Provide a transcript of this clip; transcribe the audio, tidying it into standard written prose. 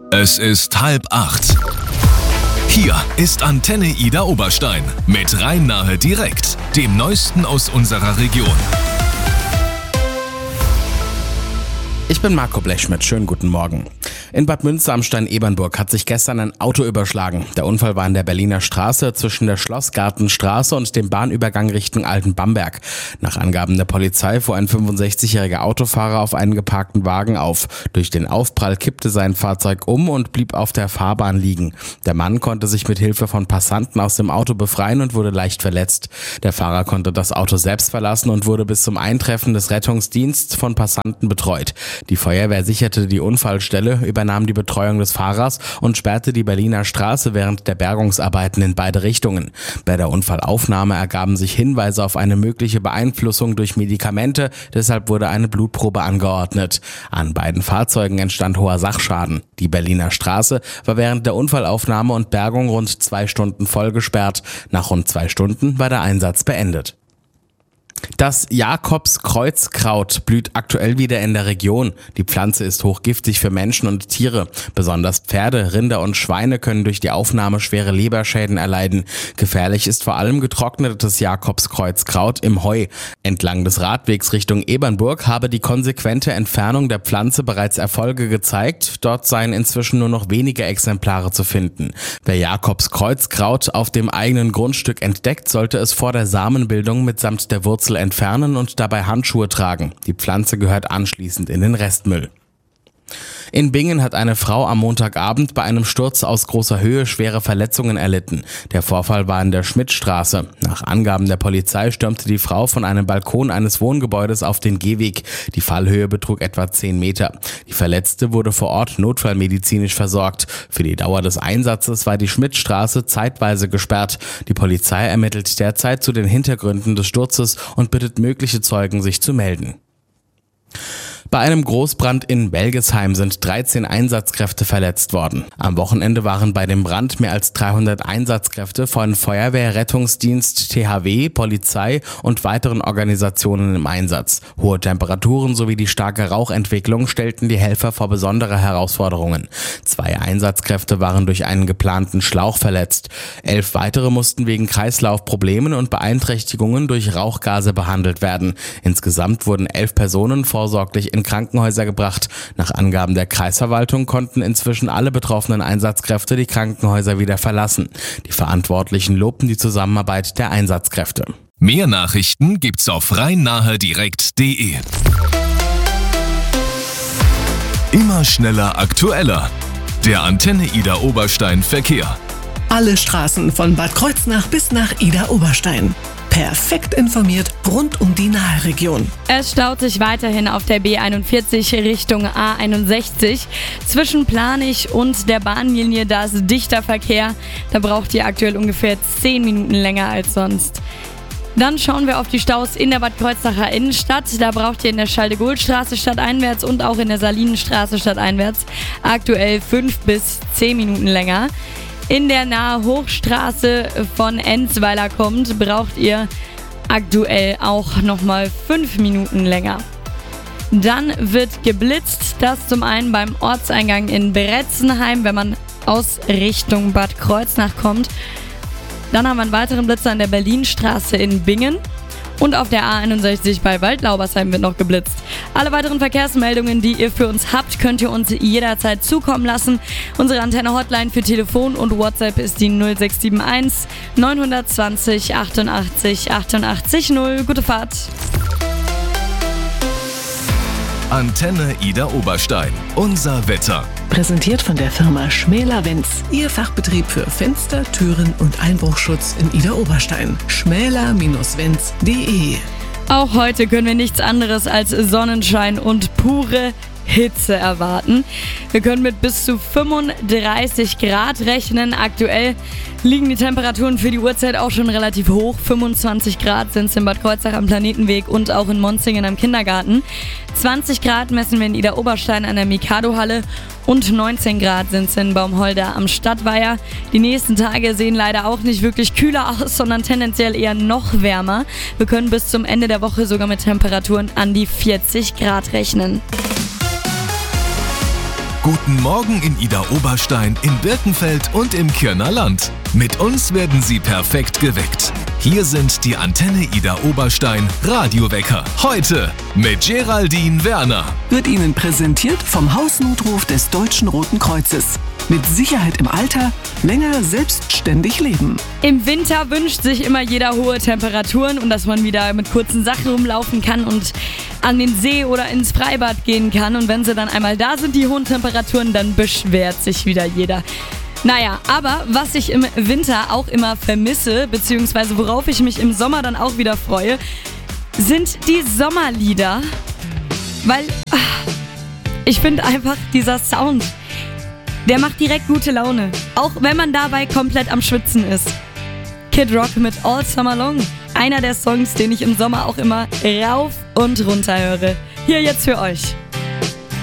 Es ist 7:30. Hier ist Antenne Ida Oberstein mit Rhein-Nahe direkt, dem Neuesten aus unserer Region. Ich bin Marco Blechschmidt, schönen guten Morgen. In Bad Münster am Stein-Ebernburg hat sich gestern ein Auto überschlagen. Der Unfall war in der Berliner Straße zwischen der Schlossgartenstraße und dem Bahnübergang Richtung Altenbamberg. Nach Angaben der Polizei fuhr ein 65-jähriger Autofahrer auf einen geparkten Wagen auf. Durch den Aufprall kippte sein Fahrzeug um und blieb auf der Fahrbahn liegen. Der Mann konnte sich mit Hilfe von Passanten aus dem Auto befreien und wurde leicht verletzt. Der Fahrer konnte das Auto selbst verlassen und wurde bis zum Eintreffen des Rettungsdienstes von Passanten betreut. Die Feuerwehr sicherte die Unfallstelle, übernahm die Betreuung des Fahrers und sperrte die Berliner Straße während der Bergungsarbeiten in beide Richtungen. Bei der Unfallaufnahme ergaben sich Hinweise auf eine mögliche Beeinflussung durch Medikamente, deshalb wurde eine Blutprobe angeordnet. An beiden Fahrzeugen entstand hoher Sachschaden. Die Berliner Straße war während der Unfallaufnahme und Bergung rund 2 Stunden voll gesperrt. Nach rund 2 Stunden war der Einsatz beendet. Das Jakobskreuzkraut blüht aktuell wieder in der Region. Die Pflanze ist hochgiftig für Menschen und Tiere. Besonders Pferde, Rinder und Schweine können durch die Aufnahme schwere Leberschäden erleiden. Gefährlich ist vor allem getrocknetes Jakobskreuzkraut im Heu. Entlang des Radwegs Richtung Ebernburg habe die konsequente Entfernung der Pflanze bereits Erfolge gezeigt. Dort seien inzwischen nur noch wenige Exemplare zu finden. Wer Jakobskreuzkraut auf dem eigenen Grundstück entdeckt, sollte es vor der Samenbildung mitsamt der Wurzel entfernen und dabei Handschuhe tragen. Die Pflanze gehört anschließend in den Restmüll. In Bingen hat eine Frau am Montagabend bei einem Sturz aus großer Höhe schwere Verletzungen erlitten. Der Vorfall war in der Schmidtstraße. Nach Angaben der Polizei stürmte die Frau von einem Balkon eines Wohngebäudes auf den Gehweg. Die Fallhöhe betrug etwa 10 Meter. Die Verletzte wurde vor Ort notfallmedizinisch versorgt. Für die Dauer des Einsatzes war die Schmidtstraße zeitweise gesperrt. Die Polizei ermittelt derzeit zu den Hintergründen des Sturzes und bittet mögliche Zeugen, sich zu melden. Bei einem Großbrand in Belgesheim sind 13 Einsatzkräfte verletzt worden. Am Wochenende waren bei dem Brand mehr als 300 Einsatzkräfte von Feuerwehr, Rettungsdienst, THW, Polizei und weiteren Organisationen im Einsatz. Hohe Temperaturen sowie die starke Rauchentwicklung stellten die Helfer vor besondere Herausforderungen. 2 Einsatzkräfte waren durch einen geplanten Schlauch verletzt. 11 weitere mussten wegen Kreislaufproblemen und Beeinträchtigungen durch Rauchgase behandelt werden. Insgesamt wurden 11 Personen vorsorglich in Krankenhäuser gebracht. Nach Angaben der Kreisverwaltung konnten inzwischen alle betroffenen Einsatzkräfte die Krankenhäuser wieder verlassen. Die Verantwortlichen lobten die Zusammenarbeit der Einsatzkräfte. Mehr Nachrichten gibt's auf rhein-nahe-direkt.de. Immer schneller, aktueller. Der Antenne Ida Oberstein Verkehr. Alle Straßen von Bad Kreuznach bis nach Ida Oberstein. Perfekt informiert rund um die Nahe-Region. Es staut sich weiterhin auf der B41 Richtung A61. Zwischen Planich und der Bahnlinie, da ist dichter Verkehr. Da braucht ihr aktuell ungefähr 10 Minuten länger als sonst. Dann schauen wir auf die Staus in der Bad Kreuznacher Innenstadt. Da braucht ihr in der Schalde-Gohl-Straße stadteinwärts und auch in der Salinenstraße stadteinwärts aktuell 5 bis 10 Minuten länger. In der nahe Hochstraße von Enzweiler kommt, braucht ihr aktuell auch nochmal 5 Minuten länger. Dann wird geblitzt, das zum einen beim Ortseingang in Bretzenheim, wenn man aus Richtung Bad Kreuznach kommt. Dann haben wir einen weiteren Blitzer an der Berlinstraße in Bingen. Und auf der A61 bei Waldlaubersheim wird noch geblitzt. Alle weiteren Verkehrsmeldungen, die ihr für uns habt, könnt ihr uns jederzeit zukommen lassen. Unsere Antenne-Hotline für Telefon und WhatsApp ist die 0671 920 88 88 0. Gute Fahrt. Antenne Ida Oberstein. Unser Wetter. Präsentiert von der Firma Schmäler-Wenz. Ihr Fachbetrieb für Fenster, Türen und Einbruchschutz in Ida Oberstein. schmäler-wenz.de. Auch heute können wir nichts anderes als Sonnenschein und pure Hitze erwarten. Wir können mit bis zu 35 Grad rechnen. Aktuell liegen die Temperaturen für die Uhrzeit auch schon relativ hoch. 25 Grad sind es in Bad Kreuznach am Planetenweg und auch in Monzingen am Kindergarten. 20 Grad messen wir in Ida Oberstein an der Mikado-Halle und 19 Grad sind es in Baumholder am Stadtweiher. Die nächsten Tage sehen leider auch nicht wirklich kühler aus, sondern tendenziell eher noch wärmer. Wir können bis zum Ende der Woche sogar mit Temperaturen an die 40 Grad rechnen. Guten Morgen in Idar-Oberstein, in Birkenfeld und im Kirner Land. Mit uns werden Sie perfekt geweckt. Hier sind die Antenne Idar-Oberstein Radiowecker. Heute mit Geraldine Werner. Wird Ihnen präsentiert vom Hausnotruf des Deutschen Roten Kreuzes. Mit Sicherheit im Alter, länger selbstständig leben. Im Winter wünscht sich immer jeder hohe Temperaturen und dass man wieder mit kurzen Sachen rumlaufen kann und an den See oder ins Freibad gehen kann. Und wenn sie dann einmal da sind, die hohen Temperaturen, dann beschwert sich wieder jeder. Naja, aber was ich im Winter auch immer vermisse, beziehungsweise worauf ich mich im Sommer dann auch wieder freue, sind die Sommerlieder. Weil ich finde einfach dieser Sound, der macht direkt gute Laune. Auch wenn man dabei komplett am Schwitzen ist. Kid Rock mit All Summer Long. Einer der Songs, den ich im Sommer auch immer rauf und runter höre. Hier jetzt für euch.